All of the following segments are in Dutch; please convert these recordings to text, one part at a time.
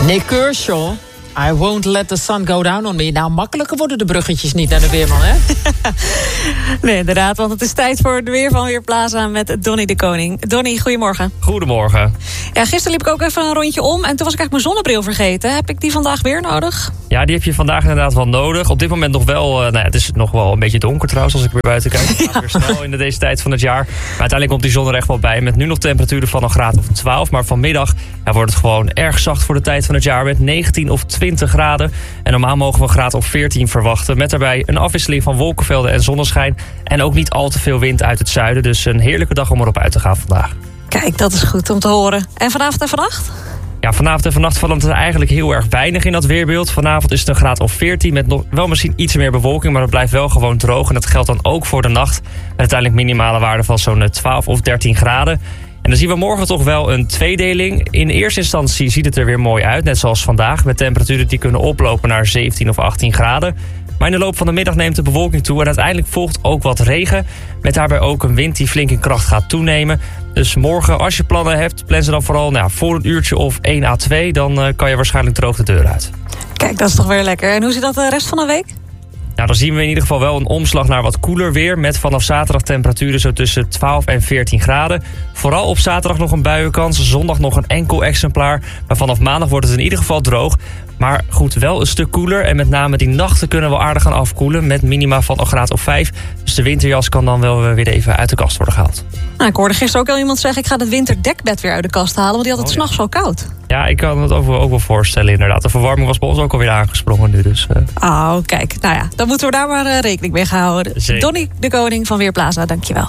Nick Kershaw, I won't let the sun go down on me. Nou, makkelijker worden de bruggetjes niet naar de weerman, hè? Nee, inderdaad, want het is tijd voor de weer van Weerplaza met Donnie de Koning. Donnie, goedemorgen. Goedemorgen. Ja, gisteren liep ik ook even een rondje om en toen was ik eigenlijk mijn zonnebril vergeten. Heb ik die vandaag weer nodig? Ja, die heb je vandaag inderdaad wel nodig. Op dit moment nog wel, het is nog wel een beetje donker trouwens als ik weer buiten kijk. Het gaat weer snel in deze tijd van het jaar. Maar uiteindelijk komt die zon er echt wel bij met nu nog temperaturen van een graad of 12. Maar vanmiddag wordt het gewoon erg zacht voor de tijd van het jaar met 19 of 20 graden. En normaal mogen we een graad of 14 verwachten. Met daarbij een afwisseling van wolkenvelden en zonneschijn. En ook niet al te veel wind uit het zuiden. Dus een heerlijke dag om erop uit te gaan vandaag. Kijk, dat is goed om te horen. En vanavond en vannacht? Ja, vanavond en vannacht valt het eigenlijk heel erg weinig in dat weerbeeld. Vanavond is het een graad of 14 met nog wel misschien iets meer bewolking. Maar het blijft wel gewoon droog. En dat geldt dan ook voor de nacht. Met uiteindelijk minimale waarde van zo'n 12 of 13 graden. En dan zien we morgen toch wel een tweedeling. In eerste instantie ziet het er weer mooi uit, net zoals vandaag. Met temperaturen die kunnen oplopen naar 17 of 18 graden. Maar in de loop van de middag neemt de bewolking toe. En uiteindelijk volgt ook wat regen. Met daarbij ook een wind die flink in kracht gaat toenemen. Dus morgen, als je plannen hebt, plan ze dan vooral voor een uurtje of 1 à 2. Dan kan je waarschijnlijk droog de deur uit. Kijk, dat is toch weer lekker. En hoe zit dat de rest van de week? Nou, dan zien we in ieder geval wel een omslag naar wat koeler weer. Met vanaf zaterdag temperaturen zo tussen 12 en 14 graden. Vooral op zaterdag nog een buienkans. Zondag nog een enkel exemplaar. Maar vanaf maandag wordt het in ieder geval droog. Maar goed, wel een stuk koeler. En met name die nachten kunnen wel aardig gaan afkoelen. Met minima van een graad of 5. Dus de winterjas kan dan wel weer even uit de kast worden gehaald. Nou, ik hoorde gisteren ook al iemand zeggen, ik ga het winterdekbed weer uit de kast halen. Want die had het 's nachts wel koud. Ja, ik kan het ook wel voorstellen inderdaad. De verwarming was bij ons ook alweer aangesprongen nu. Dus, Oh, kijk. Nou ja, dan moeten we daar maar rekening mee gaan houden. Zeker. Donnie de Koning van Weerplaza, dankjewel.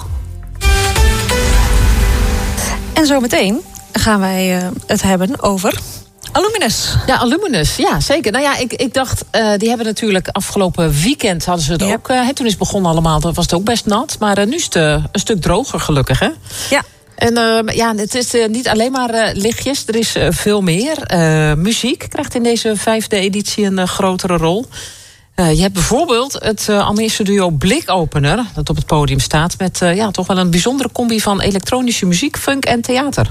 En zometeen gaan wij het hebben over Aluminus. Ja, Aluminus. Ja, zeker. Nou ja, ik dacht, die hebben natuurlijk afgelopen weekend hadden ze het ook. Toen is het begonnen allemaal, was het ook best nat. Maar nu is het een stuk droger gelukkig, hè? Ja. En het is niet alleen maar lichtjes, er is veel meer. Muziek krijgt in deze 5e editie een grotere rol. Je hebt bijvoorbeeld het Almeerse duo Blikopener, dat op het podium staat, met toch wel een bijzondere combi van elektronische muziek, funk en theater.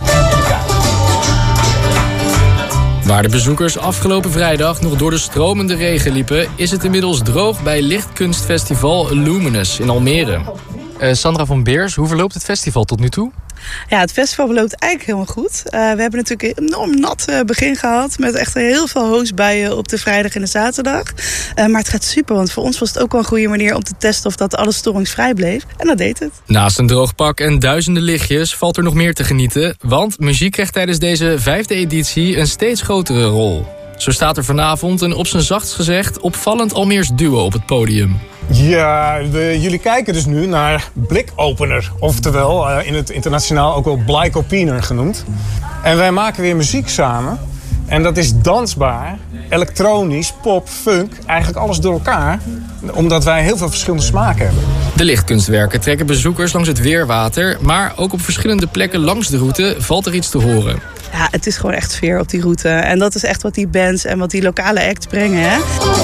Waar de bezoekers afgelopen vrijdag nog door de stromende regen liepen, is het inmiddels droog bij lichtkunstfestival Luminous in Almere. Sandra van Beers, hoe verloopt het festival tot nu toe? Ja, het festival verloopt eigenlijk helemaal goed. We hebben natuurlijk een enorm nat begin gehad met echt heel veel hoosbuien op de vrijdag en de zaterdag. Maar het gaat super, want voor ons was het ook wel een goede manier om te testen of dat alles storingsvrij bleef. En dat deed het. Naast een droog pak en duizenden lichtjes valt er nog meer te genieten, want muziek krijgt tijdens deze 5e editie een steeds grotere rol. Zo staat er vanavond een op zijn zachtst gezegd opvallend Almeers duo op het podium. Ja, jullie kijken dus nu naar Blikopener. Oftewel, in het internationaal ook wel Blikopener genoemd. En wij maken weer muziek samen. En dat is dansbaar, elektronisch, pop, funk, eigenlijk alles door elkaar. Omdat wij heel veel verschillende smaken hebben. De lichtkunstwerken trekken bezoekers langs het Weerwater, maar ook op verschillende plekken langs de route valt er iets te horen. Ja, het is gewoon echt sfeer op die route. En dat is echt wat die bands en wat die lokale acts brengen, hè?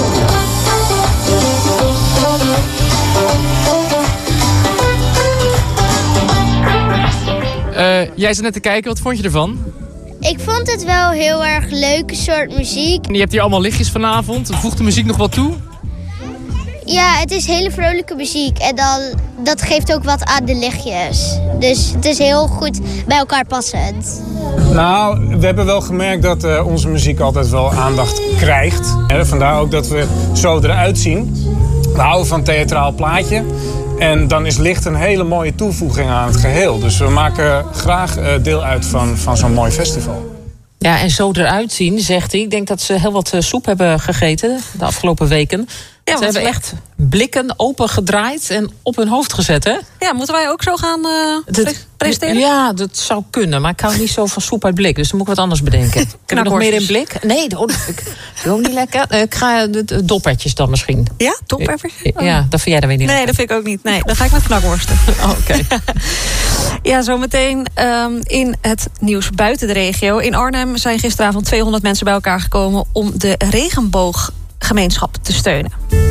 Jij zat net te kijken, wat vond je ervan? Ik vond het wel heel erg leuke soort muziek. Je hebt hier allemaal lichtjes vanavond. Voegt de muziek nog wat toe? Ja, het is hele vrolijke muziek en dat geeft ook wat aan de lichtjes. Dus het is heel goed bij elkaar passend. Nou, we hebben wel gemerkt dat onze muziek altijd wel aandacht krijgt. Vandaar ook dat we zo eruit zien. We houden van een theatraal plaatje. En dan is licht een hele mooie toevoeging aan het geheel. Dus we maken graag deel uit van zo'n mooi festival. Ja, en zo eruit zien, zegt hij. Ik denk dat ze heel wat soep hebben gegeten de afgelopen weken. Ja, ze hebben echt blikken opengedraaid en op hun hoofd gezet, hè? Ja, moeten wij ook zo gaan presenteren? Ja, dat zou kunnen, maar ik hou niet zo van soep uit blik. Dus dan moet ik wat anders bedenken. Kun je nog meer in blik? Nee, dat vind ook niet lekker. Ik ga de doppertjes dan misschien. Ja, doppertjes? Ja, dat vind jij dan weer niet Nee, lekker. dat vind ik ook niet. Nee, dan ga ik met knakworsten. Oké. Ja, zometeen in het nieuws buiten de regio. In Arnhem zijn gisteravond 200 mensen bij elkaar gekomen om de regenbooggemeenschap te steunen.